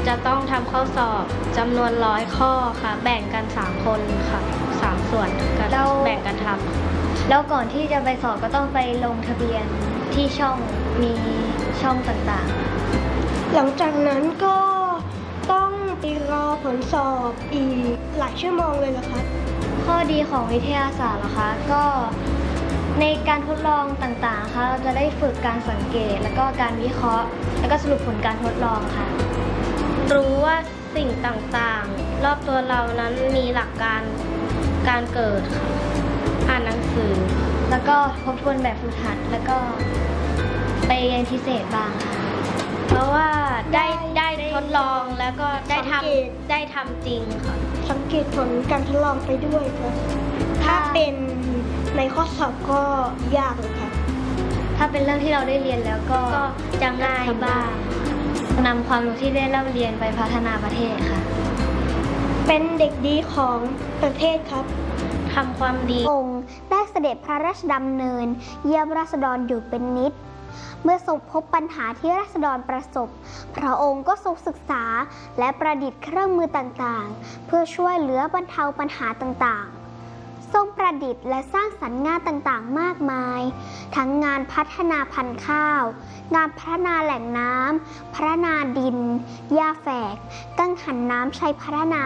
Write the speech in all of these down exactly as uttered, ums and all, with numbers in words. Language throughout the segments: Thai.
จะต้องทำข้อสอบจำนวนร้อยข้อค่ะแบ่งกันสามคนค่ะสามส่วนกันแบ่งกันทำแล้วก่อนที่จะไปสอบก็ต้องไปลงทะเบียนที่ช่องมีช่องต่างๆหลังจากนั้นก็ต้องไปรอผลสอบอีกหลายชั่วโมงเลยเหรอคะข้อดีของวิทยาศาสตร์เหรอคะก็ในการทดลองต่างๆค่ะเราจะได้ฝึกการสังเกตแล้วก็การวิเคราะห์แล้วก็สรุปผลการทดลองค่ะรู้ว่าสิ่งต่างๆรอบตัวเรานั้นมีหลักการการเกิดค่ะอ่านหนังสือแล้วก็ทบทวนแบบฝึกหัดแล้วก็ไปเรียนพิเศษบ้างค่ะเพราะว่าได้ได้ทดลองแล้วก็ได้ทำได้ทำจริงค่ะสังเกตผลการทดลองไปด้วยค่ะถ้าเป็นในข้อสอบก็ยากเลยค่ะถ้าเป็นเรื่องที่เราได้เรียนแล้วก็จะง่ายบ้างนำความรู้ที่ได้เล่าเรียนไปพัฒนาประเทศค่ะเป็นเด็กดีของประเทศครับทำความดีองค์ได้เสด็จพระราชดำเนินเยี่ยมราษฎรอยู่เป็นนิดเมื่อทรงพบปัญหาที่ราษฎรประสบพระองค์ก็ทรงศึกษาและประดิษฐ์เครื่องมือต่างๆเพื่อช่วยเหลือบรรเทาปัญหาต่างๆทรงประดิษฐ์และสร้างสรรค์งานต่างๆมากมายทั้งงานพัฒนาพันธุ์ข้าวงานพัฒนาแหล่งน้ำพัฒนาดินหญ้าแฝกกังหันน้ำชัยพัฒนา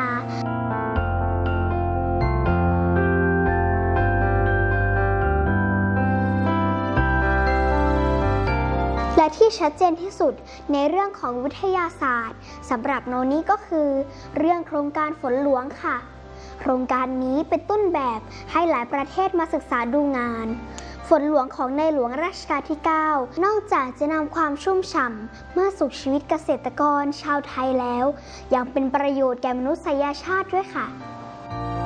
และที่ชัดเจนที่สุดในเรื่องของวิทยาศาสตร์สำหรับโนนี้ก็คือเรื่องโครงการฝนหลวงค่ะโครงการนี้เป็นต้นแบบให้หลายประเทศมาศึกษาดูงานฝนหลวงของในหลวงรัชกาลที่ เก้านอกจากจะนำความชุ่มฉ่ำเมื่อสู่ชีวิตเกษตรกรชาวไทยแล้วยังเป็นประโยชน์แก่มนุษยชาติด้วยค่ะ